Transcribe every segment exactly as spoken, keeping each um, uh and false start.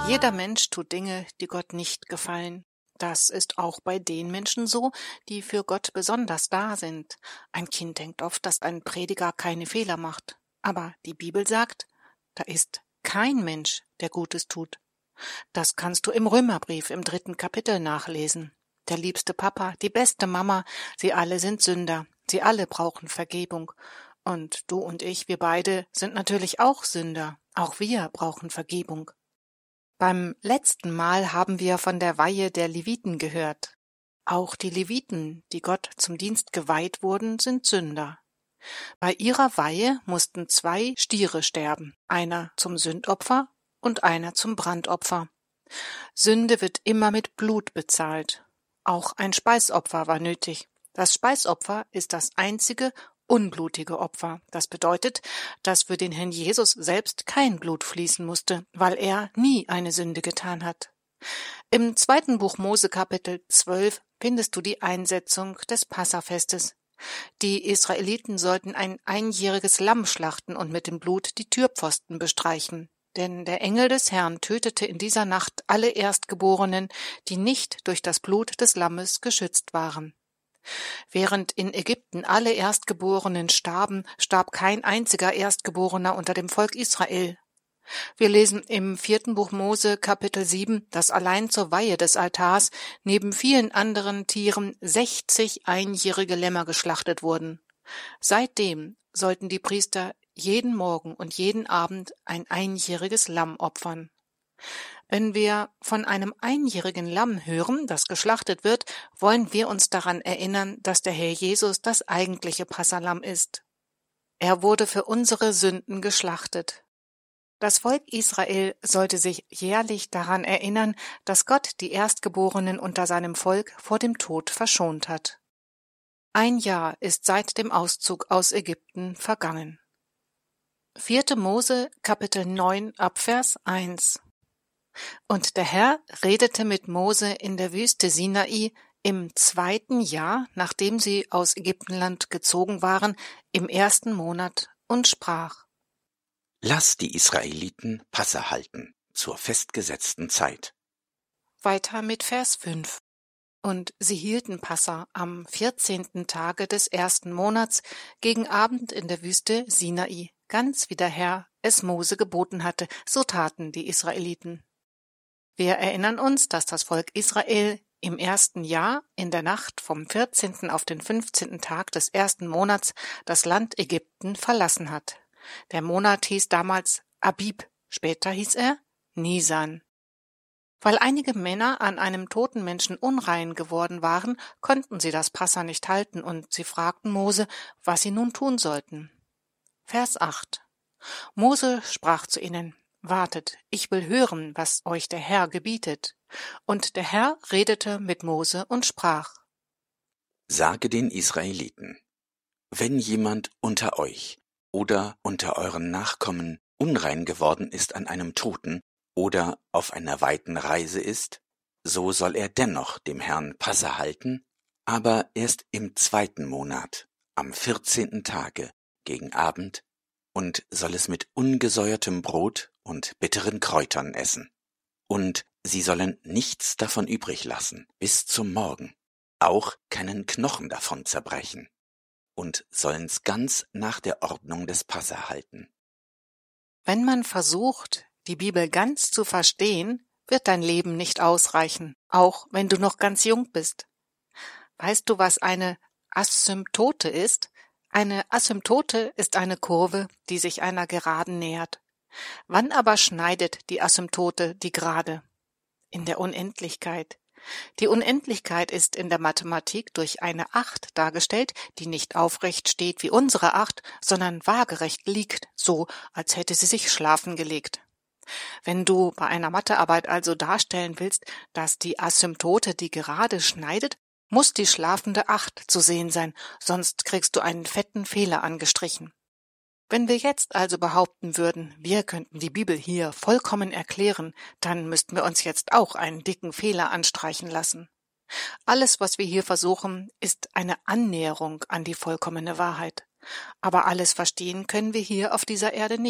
Jeder Mensch tut Dinge, die Gott nicht gefallen. Das ist auch bei den Menschen so, die für Gott besonders da sind. Ein Kind denkt oft, dass ein Prediger keine Fehler macht. Aber die Bibel sagt, da ist kein Mensch, der Gutes tut. Das kannst du im Römerbrief im dritten Kapitel nachlesen. Der liebste Papa, die beste Mama, sie alle sind Sünder. Sie alle brauchen Vergebung. Und du und ich, wir beide, sind natürlich auch Sünder. Auch wir brauchen Vergebung. Beim letzten Mal haben wir von der Weihe der Leviten gehört. Auch die Leviten, die Gott zum Dienst geweiht wurden, sind Sünder. Bei ihrer Weihe mussten zwei Stiere sterben, einer zum Sündopfer und einer zum Brandopfer. Sünde wird immer mit Blut bezahlt. Auch ein Speisopfer war nötig. Das Speisopfer ist das einzige unblutige Opfer. Das bedeutet, dass für den Herrn Jesus selbst kein Blut fließen musste, weil er nie eine Sünde getan hat. Im zweiten Buch Mose Kapitel zwölf findest du die Einsetzung des Passafestes. Die Israeliten sollten ein einjähriges Lamm schlachten und mit dem Blut die Türpfosten bestreichen. Denn der Engel des Herrn tötete in dieser Nacht alle Erstgeborenen, die nicht durch das Blut des Lammes geschützt waren. Während in Ägypten alle Erstgeborenen starben, starb kein einziger Erstgeborener unter dem Volk Israel. Wir lesen im vierten Buch Mose Kapitel sieben, dass allein zur Weihe des Altars neben vielen anderen Tieren sechzig einjährige Lämmer geschlachtet wurden. Seitdem sollten die Priester jeden Morgen und jeden Abend ein einjähriges Lamm opfern. Wenn wir von einem einjährigen Lamm hören, das geschlachtet wird, wollen wir uns daran erinnern, dass der Herr Jesus das eigentliche Passalamm ist. Er wurde für unsere Sünden geschlachtet. Das Volk Israel sollte sich jährlich daran erinnern, dass Gott die Erstgeborenen unter seinem Volk vor dem Tod verschont hat. Ein Jahr ist seit dem Auszug aus Ägypten vergangen. vierte Mose, Kapitel neun, Abvers eins. Und der Herr redete mit Mose in der Wüste Sinai im zweiten Jahr, nachdem sie aus Ägyptenland gezogen waren, im ersten Monat und sprach: Lass die Israeliten Passa halten zur festgesetzten Zeit. Weiter mit Vers fünf. Und sie hielten Passa am vierzehnten Tage des ersten Monats gegen Abend in der Wüste Sinai, ganz wie der Herr es Mose geboten hatte, so taten die Israeliten. Wir erinnern uns, dass das Volk Israel im ersten Jahr in der Nacht vom vierzehnten auf den fünfzehnten Tag des ersten Monats das Land Ägypten verlassen hat. Der Monat hieß damals Abib, später hieß er Nisan. Weil einige Männer an einem toten Menschen unrein geworden waren, konnten sie das Passa nicht halten und sie fragten Mose, was sie nun tun sollten. Vers acht. Mose sprach zu ihnen: Wartet, ich will hören, was euch der Herr gebietet. Und der Herr redete mit Mose und sprach: Sage den Israeliten: Wenn jemand unter euch oder unter euren Nachkommen unrein geworden ist an einem Toten oder auf einer weiten Reise ist, so soll er dennoch dem Herrn Passa halten, aber erst im zweiten Monat, am vierzehnten Tage, gegen Abend, und soll es mit ungesäuertem Brot und bitteren Kräutern essen. Und sie sollen nichts davon übrig lassen bis zum Morgen, auch keinen Knochen davon zerbrechen, und sollen's ganz nach der Ordnung des Passa halten. Wenn man versucht, die Bibel ganz zu verstehen, wird dein Leben nicht ausreichen, auch wenn du noch ganz jung bist. Weißt du, was eine Asymptote ist? Eine Asymptote ist eine Kurve, die sich einer Geraden nähert. Wann aber schneidet die Asymptote die Gerade? In der Unendlichkeit. Die Unendlichkeit ist in der Mathematik durch eine Acht dargestellt, die nicht aufrecht steht wie unsere Acht, sondern waagerecht liegt, so als hätte sie sich schlafen gelegt. Wenn du bei einer Mathearbeit also darstellen willst, dass die Asymptote die Gerade schneidet, muss die schlafende Acht zu sehen sein, sonst kriegst du einen fetten Fehler angestrichen. Wenn wir jetzt also behaupten würden, wir könnten die Bibel hier vollkommen erklären, dann müssten wir uns jetzt auch einen dicken Fehler anstreichen lassen. Alles, was wir hier versuchen, ist eine Annäherung an die vollkommene Wahrheit. Aber alles verstehen können wir hier auf dieser Erde nicht.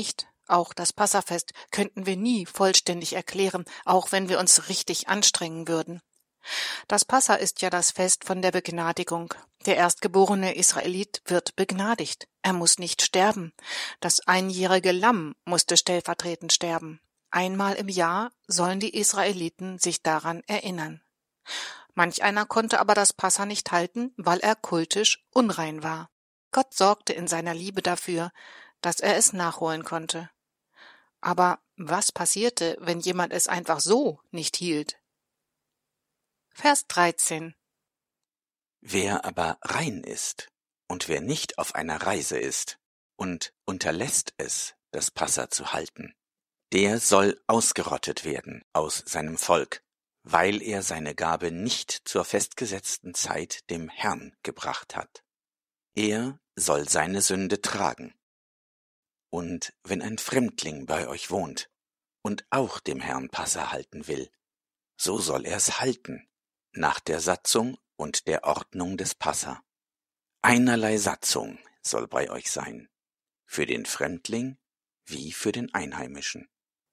Auch das Passafest könnten wir nie vollständig erklären, auch wenn wir uns richtig anstrengen würden. Das Passa ist ja das Fest von der Begnadigung. Der erstgeborene Israelit wird begnadigt. Er muss nicht sterben. Das einjährige Lamm musste stellvertretend sterben. Einmal im Jahr sollen die Israeliten sich daran erinnern. Manch einer konnte aber das Passa nicht halten, weil er kultisch unrein war. Gott sorgte in seiner Liebe dafür, dass er es nachholen konnte. Aber was passierte, wenn jemand es einfach so nicht hielt? Vers dreizehn. Wer aber rein ist und wer nicht auf einer Reise ist und unterlässt es, das Passa zu halten, der soll ausgerottet werden aus seinem Volk, weil er seine Gabe nicht zur festgesetzten Zeit dem Herrn gebracht hat. Er soll seine Sünde tragen. Und wenn ein Fremdling bei euch wohnt und auch dem Herrn Passa halten will, so soll er es halten, nach der Satzung und der Ordnung des Passa. Einerlei Satzung soll bei euch sein, für den Fremdling wie für den Einheimischen.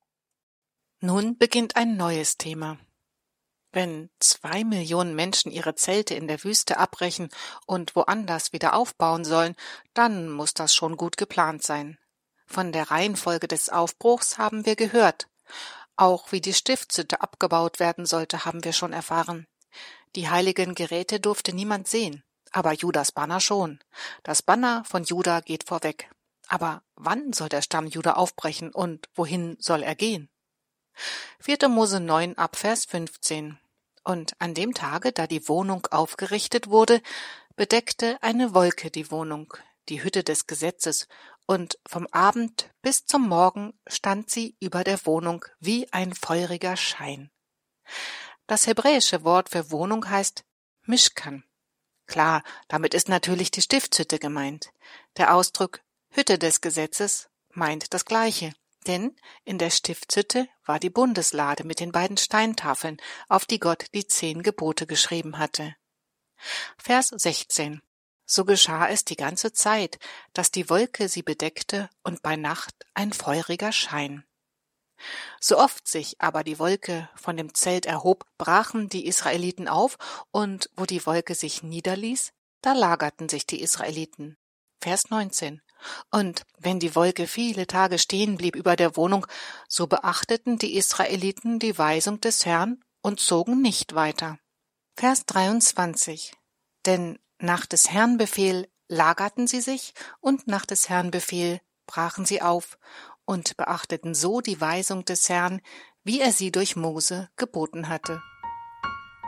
Nun beginnt ein neues Thema. Wenn zwei Millionen Menschen ihre Zelte in der Wüste abbrechen und woanders wieder aufbauen sollen, dann muss das schon gut geplant sein. Von der Reihenfolge des Aufbruchs haben wir gehört. Auch wie die Stiftshütte abgebaut werden sollte, haben wir schon erfahren. Die heiligen Geräte durfte niemand sehen, aber Judas Banner schon. Das Banner von Juda geht vorweg. Aber wann soll der Stamm Juda aufbrechen und wohin soll er gehen? vierte Mose neun ab Vers fünfzehn. Und an dem Tage, da die Wohnung aufgerichtet wurde, bedeckte eine Wolke die Wohnung, die Hütte des Gesetzes, und vom Abend bis zum Morgen stand sie über der Wohnung wie ein feuriger Schein. Das hebräische Wort für Wohnung heißt Mishkan. Klar, damit ist natürlich die Stiftshütte gemeint. Der Ausdruck Hütte des Gesetzes meint das Gleiche, denn in der Stiftshütte war die Bundeslade mit den beiden Steintafeln, auf die Gott die zehn Gebote geschrieben hatte. Vers sechzehn. So geschah es die ganze Zeit, dass die Wolke sie bedeckte und bei Nacht ein feuriger Schein. So oft sich aber die Wolke von dem Zelt erhob, brachen die Israeliten auf, und wo die Wolke sich niederließ, da lagerten sich die Israeliten. Vers neunzehn. Und wenn die Wolke viele Tage stehen blieb über der Wohnung, so beachteten die Israeliten die Weisung des Herrn und zogen nicht weiter. Vers dreiundzwanzig. Denn nach des Herrn Befehl lagerten sie sich, und nach des Herrn Befehl brachen sie auf und beachteten so die Weisung des Herrn, wie er sie durch Mose geboten hatte.